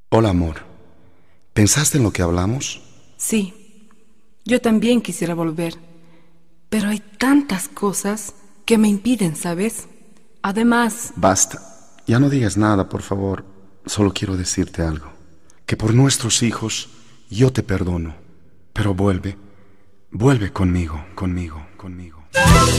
Hola, amor. ¿Pensaste en lo que hablamos? Sí, yo también quisiera volver, pero hay tantas cosas que me impiden, ¿sabes? Además, Basta. Ya no digas nada, por favor. Solo quiero decirte algo. Que por nuestros hijos yo te perdono. Pero vuelve, vuelve conmigo, conmigo, conmigo.